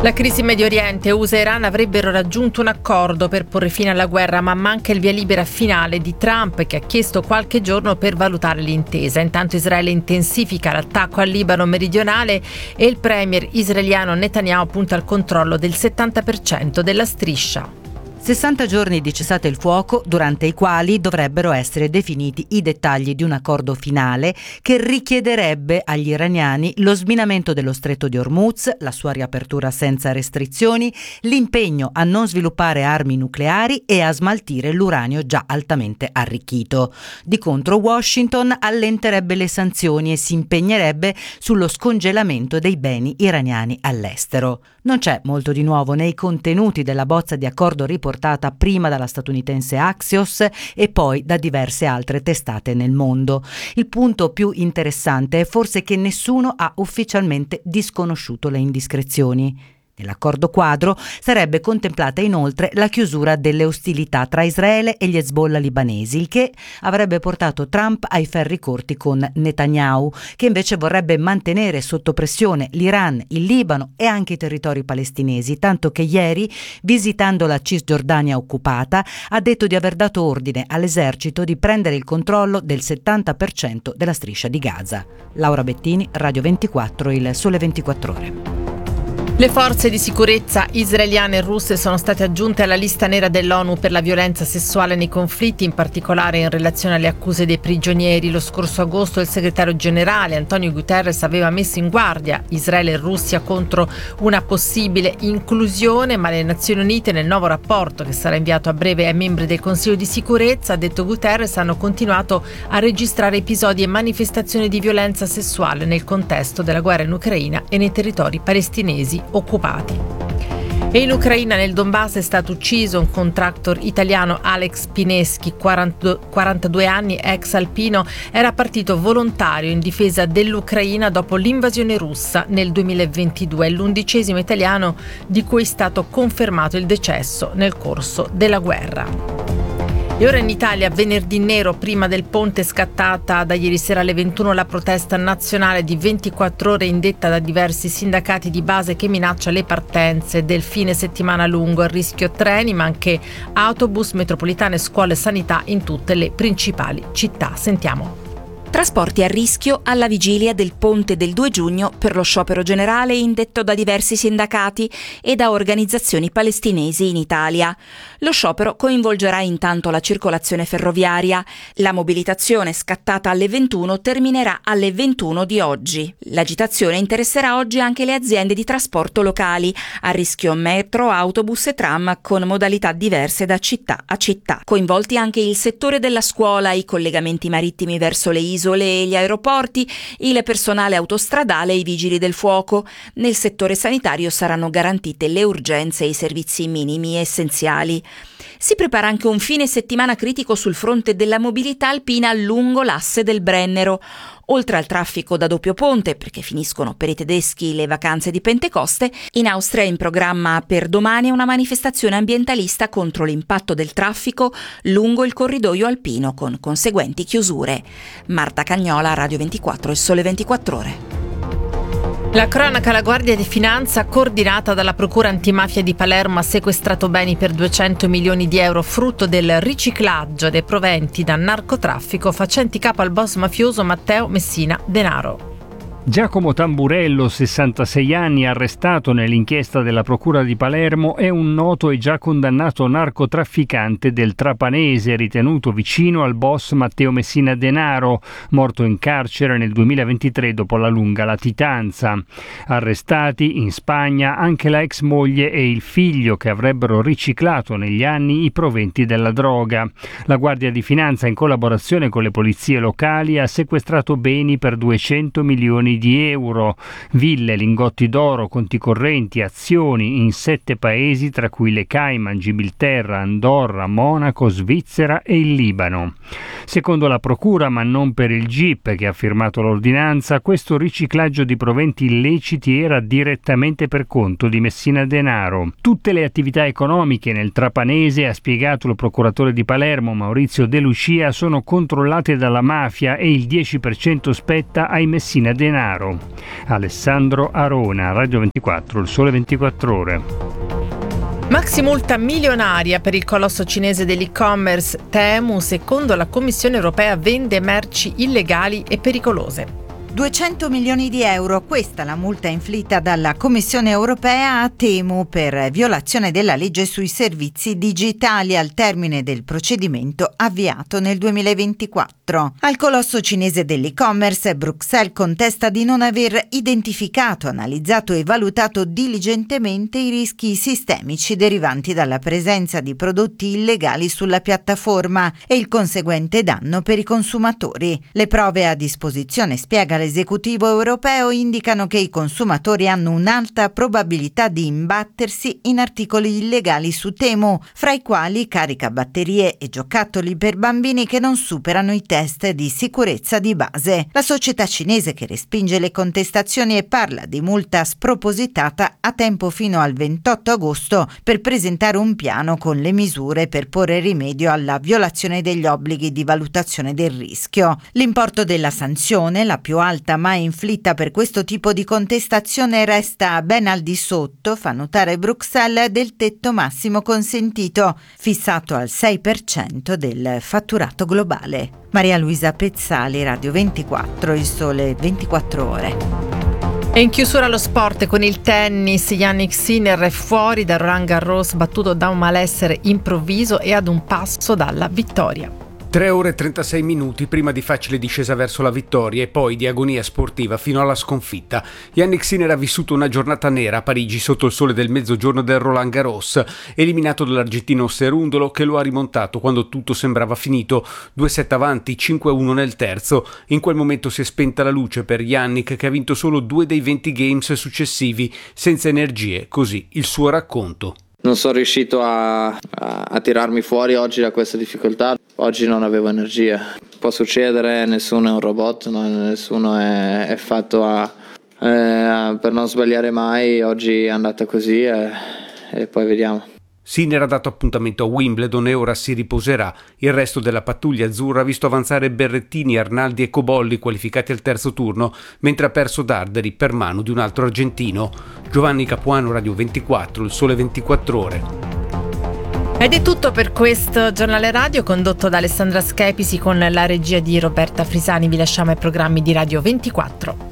La crisi in Medio Oriente, USA e Iran avrebbero raggiunto un accordo per porre fine alla guerra, ma manca il via libera finale di Trump, che ha chiesto qualche giorno per valutare l'intesa. Intanto Israele intensifica l'attacco al Libano meridionale e il premier israeliano Netanyahu punta al controllo del 70% della striscia. 60 giorni di cessate il fuoco, durante i quali dovrebbero essere definiti i dettagli di un accordo finale che richiederebbe agli iraniani lo sminamento dello stretto di Hormuz, la sua riapertura senza restrizioni, l'impegno a non sviluppare armi nucleari e a smaltire l'uranio già altamente arricchito. Di contro Washington allenterebbe le sanzioni e si impegnerebbe sullo scongelamento dei beni iraniani all'estero. Non c'è molto di nuovo nei contenuti della bozza di accordo riportata prima dalla statunitense Axios e poi da diverse altre testate nel mondo. Il punto più interessante è forse che nessuno ha ufficialmente disconosciuto le indiscrezioni. Nell'accordo quadro sarebbe contemplata inoltre la chiusura delle ostilità tra Israele e gli Hezbollah libanesi, il che avrebbe portato Trump ai ferri corti con Netanyahu, che invece vorrebbe mantenere sotto pressione l'Iran, il Libano e anche i territori palestinesi, tanto che ieri, visitando la Cisgiordania occupata, ha detto di aver dato ordine all'esercito di prendere il controllo del 70% della striscia di Gaza. Laura Bettini, Radio 24, Il Sole 24 Ore. Le forze di sicurezza israeliane e russe sono state aggiunte alla lista nera dell'ONU per la violenza sessuale nei conflitti, in particolare in relazione alle accuse dei prigionieri. Lo scorso agosto il segretario generale Antonio Guterres aveva messo in guardia Israele e Russia contro una possibile inclusione, ma le Nazioni Unite nel nuovo rapporto che sarà inviato a breve ai membri del Consiglio di sicurezza, ha detto Guterres, hanno continuato a registrare episodi e manifestazioni di violenza sessuale nel contesto della guerra in Ucraina e nei territori palestinesi occupati. E in Ucraina, nel Donbass, è stato ucciso un contractor italiano, Alex Pineschi, 42 anni, ex alpino. Era partito volontario in difesa dell'Ucraina dopo l'invasione russa nel 2022. È l'11° italiano di cui è stato confermato il decesso nel corso della guerra. E ora in Italia, venerdì nero, prima del ponte, scattata da ieri sera alle 21 la protesta nazionale di 24 ore indetta da diversi sindacati di base che minaccia le partenze del fine settimana lungo. A rischio treni, ma anche autobus, metropolitane, scuole e sanità in tutte le principali città. Sentiamo. Trasporti a rischio alla vigilia del ponte del 2 giugno per lo sciopero generale indetto da diversi sindacati e da organizzazioni palestinesi in Italia. Lo sciopero coinvolgerà intanto la circolazione ferroviaria. La mobilitazione, scattata alle 21, terminerà alle 21 di oggi. L'agitazione interesserà oggi anche le aziende di trasporto locali, a rischio metro, autobus e tram con modalità diverse da città a città. Coinvolti anche il settore della scuola, i collegamenti marittimi verso le isole e gli aeroporti, il personale autostradale e i vigili del fuoco. Nel settore sanitario saranno garantite le urgenze e i servizi minimi essenziali. Si prepara anche un fine settimana critico sul fronte della mobilità alpina lungo l'asse del Brennero. Oltre al traffico da doppio ponte, perché finiscono per i tedeschi le vacanze di Pentecoste, in Austria è in programma per domani una manifestazione ambientalista contro l'impatto del traffico lungo il corridoio alpino, con conseguenti chiusure. Marta Cagnola, Radio 24, Il Sole 24 Ore. La cronaca, la Guardia di Finanza, coordinata dalla Procura Antimafia di Palermo, ha sequestrato beni per 200 milioni di euro, frutto del riciclaggio dei proventi da narcotraffico facenti capo al boss mafioso Matteo Messina Denaro. Giacomo Tamburello, 66 anni, arrestato nell'inchiesta della Procura di Palermo, è un noto e già condannato narcotrafficante del Trapanese, ritenuto vicino al boss Matteo Messina Denaro, morto in carcere nel 2023 dopo la lunga latitanza. Arrestati in Spagna anche la ex moglie e il figlio che avrebbero riciclato negli anni i proventi della droga. La Guardia di Finanza, in collaborazione con le polizie locali, ha sequestrato beni per 200 milioni di euro, ville, lingotti d'oro, conti correnti, azioni in 7 paesi, tra cui le Cayman, Gibilterra, Andorra, Monaco, Svizzera e il Libano. Secondo la procura, ma non per il GIP che ha firmato l'ordinanza, questo riciclaggio di proventi illeciti era direttamente per conto di Messina Denaro. Tutte le attività economiche nel Trapanese, ha spiegato il procuratore di Palermo Maurizio De Lucia, sono controllate dalla mafia e il 10% spetta ai Messina Denaro. denaro. Alessandro Arona, Radio 24, Il Sole 24 Ore. Maxi multa milionaria per il colosso cinese dell'e-commerce Temu. Secondo la Commissione europea vende merci illegali e pericolose. 200 milioni di euro, questa la multa inflitta dalla Commissione europea a Temu per violazione della legge sui servizi digitali al termine del procedimento avviato nel 2024. Al colosso cinese dell'e-commerce, Bruxelles contesta di non aver identificato, analizzato e valutato diligentemente i rischi sistemici derivanti dalla presenza di prodotti illegali sulla piattaforma e il conseguente danno per i consumatori. Le prove a disposizione, spiega l'esecutivo europeo, indicano che i consumatori hanno un'alta probabilità di imbattersi in articoli illegali su Temu, fra i quali caricabatterie e giocattoli per bambini che non superano i test di sicurezza di base. La società cinese, che respinge le contestazioni e parla di multa spropositata, ha tempo fino al 28 agosto per presentare un piano con le misure per porre rimedio alla violazione degli obblighi di valutazione del rischio. L'importo della sanzione, la più alta mai inflitta per questo tipo di contestazione, resta ben al di sotto, fa notare Bruxelles, del tetto massimo consentito, fissato al 6% del fatturato globale. Maria Luisa Pezzali, Radio 24, Il Sole 24 Ore. E in chiusura lo sport con il tennis. Jannik Sinner è fuori da Roland Garros, battuto da un malessere improvviso e ad un passo dalla vittoria. 3 ore e 36 minuti prima di facile discesa verso la vittoria e poi di agonia sportiva fino alla sconfitta. Jannik Sinner ha vissuto una giornata nera a Parigi sotto il sole del mezzogiorno del Roland Garros, eliminato dall'argentino Cerúndolo, che lo ha rimontato quando tutto sembrava finito. 2-7 avanti, 5-1 nel terzo. In quel momento si è spenta la luce per Jannik, che ha vinto solo 2 dei 20 games successivi, senza energie, così il suo racconto. Non sono riuscito a tirarmi fuori oggi da questa difficoltà. Oggi non avevo energia. Può succedere, nessuno è un robot, no? Nessuno è fatto per non sbagliare mai. Oggi è andata così e poi vediamo. Sinner ha dato appuntamento a Wimbledon e ora si riposerà. Il resto della pattuglia azzurra ha visto avanzare Berrettini, Arnaldi e Cobolli, qualificati al terzo turno, mentre ha perso Darderi per mano di un altro argentino. Giovanni Capuano, Radio 24, Il Sole 24 Ore. Ed è tutto per questo giornale radio condotto da Alessandra Schepisi con la regia di Roberta Frisani. Vi lasciamo ai programmi di Radio 24.